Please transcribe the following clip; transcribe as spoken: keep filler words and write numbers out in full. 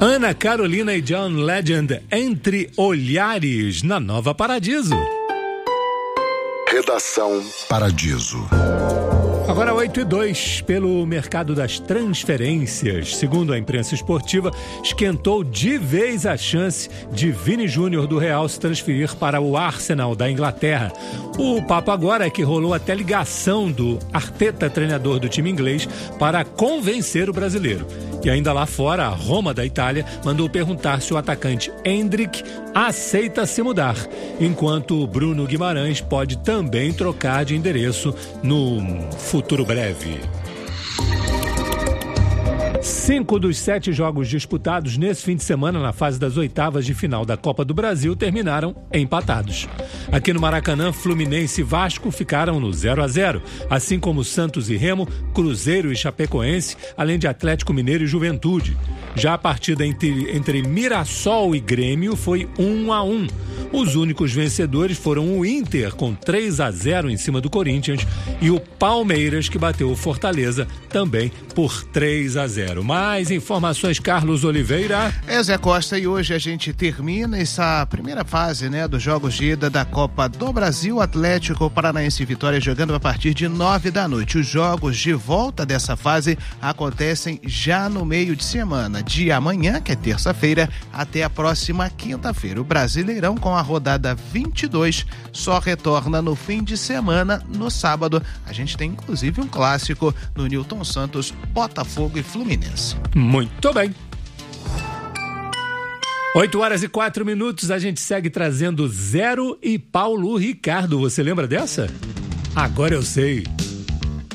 Ana Carolina e John Legend, Entre Olhares, na Nova Paradiso. Redação Paradiso. Agora oito e dois, pelo mercado das transferências. Segundo a imprensa esportiva, esquentou de vez a chance de Vini Júnior do Real se transferir para o Arsenal da Inglaterra. O papo agora é que rolou até ligação do Arteta, treinador do time inglês, para convencer o brasileiro. E ainda lá fora, a Roma da Itália mandou perguntar se o atacante Endrick aceita se mudar, enquanto o Bruno Guimarães pode também trocar de endereço no futuro breve. Cinco dos sete jogos disputados nesse fim de semana na fase das oitavas de final da Copa do Brasil terminaram empatados. Aqui no Maracanã, Fluminense e Vasco ficaram no zero a zero, assim como Santos e Remo, Cruzeiro e Chapecoense, além de Atlético Mineiro e Juventude. Já a partida entre, entre Mirassol e Grêmio foi um a um. Os únicos vencedores foram o Inter, com três a zero em cima do Corinthians, e o Palmeiras, que bateu o Fortaleza também por três a zero. Mais informações, Carlos Oliveira. É, Zé Costa, e hoje a gente termina essa primeira fase, né, dos jogos de ida da Copa do Brasil. Atlético Paranaense e Vitória jogando a partir de nove da noite. Os jogos de volta dessa fase acontecem já no meio de semana, de amanhã, que é terça-feira, até a próxima quinta-feira. O Brasileirão, com a rodada vinte e dois, só retorna no fim de semana, no sábado. A gente tem inclusive um clássico no Newton Santos, Botafogo e Fluminense. Muito bem. oito horas e quatro minutos, a gente segue trazendo Zero e Paulo Ricardo. Você lembra dessa? Agora eu sei.